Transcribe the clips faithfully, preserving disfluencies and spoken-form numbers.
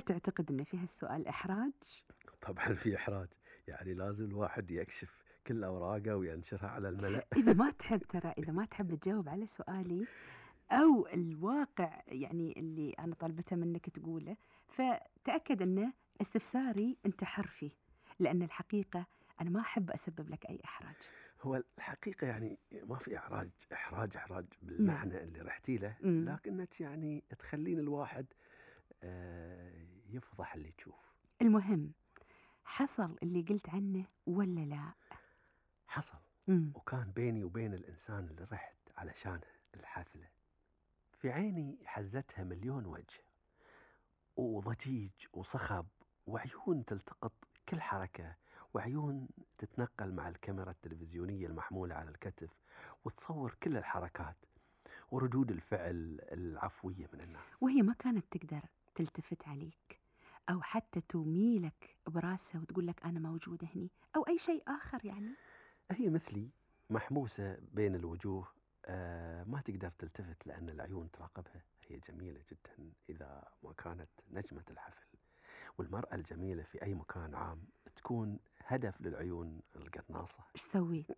تعتقد أن في هالسؤال إحراج؟ طبعا في إحراج، يعني لازم الواحد يكشف كل أوراقه وينشرها على الملأ. إذا ما تحب ترى إذا ما تحب تجاوب على سؤالي أو الواقع يعني اللي أنا طالبته منك تقوله، فتأكد أنه استفساري أنت حر فيه، لأن الحقيقة أنا ما أحب أسبب لك أي إحراج. هو الحقيقة يعني ما في إحراج إحراج إحراج نعم. بالمعنى اللي رحتي له، أمم. لكنك يعني تخلين الواحد آه، يفضح اللي تشوف. المهم، حصل اللي قلت عنه ولا لا؟ حصل. أمم. وكان بيني وبين الإنسان اللي رحت علشانه الحفلة في عيني حزتها مليون وجه، وضجيج وصخب وعيون تلتقط كل حركة، وعيون تتنقل مع الكاميرا التلفزيونية المحمولة على الكتف وتصور كل الحركات وردود الفعل العفوية من الناس. وهي ما كانت تقدر تلتفت عليك أو حتى توميلك براسها وتقول لك أنا موجودة هني أو أي شيء آخر يعني؟ هي مثلي محموسة بين الوجوه، آه ما تقدر تلتفت لأن العيون تراقبها. هي جميلة جدا إذا ما كانت نجمة الحفل، والمرأة الجميلة في أي مكان عام تكون هدف للعيون القناصة. إيش سويت؟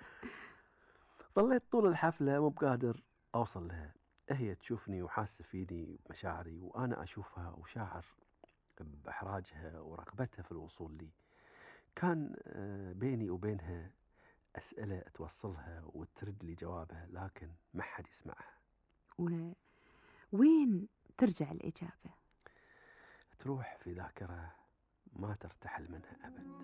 ظليت طول الحفلة مو بقادر أوصل لها. هي تشوفني وحاسة فيني بمشاعري، وأنا أشوفها وشاعر بإحراجها ورغبتها في الوصول لي. كان آه، بيني وبينها أسئلة توصلها وترد لي جوابها، لكن ما حد يسمعها. وين ترجع الإجابة؟ تروح في ذاكرة ما ترتحل منها أبد.